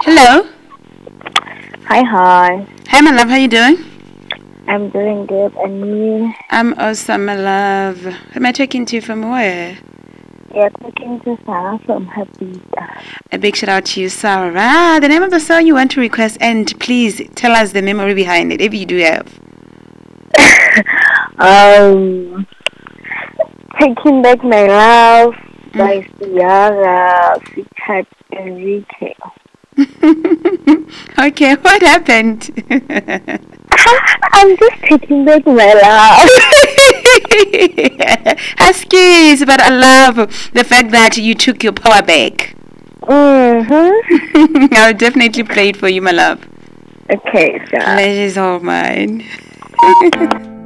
Hello. Hi, hi. Hi, my love. How you doing? I'm doing good, and you? I'm awesome, my love. Who am I talking to from where? You're talking to Sarah from Habita. A big shout out to you, Sarah. The name of the song you want to request, and please tell us the memory behind it, if you do have. um, Taking Back My Love by Ciara featured Enrique. Okay, what happened? I'm just taking back my love. Huskies, but I love the fact that you took your power back. I'll definitely play it for you, my love. Okay, sure. Pleasure's all mine.